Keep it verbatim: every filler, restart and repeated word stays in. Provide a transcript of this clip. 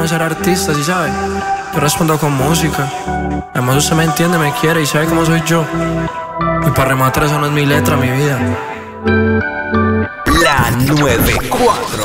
de ser artista, ¿sí sabe? Yo respondo con música. Además usted me entiende, me quiere y sabe cómo soy yo. Y para rematar, eso no es mi letra, mi vida. La noventa y cuatro.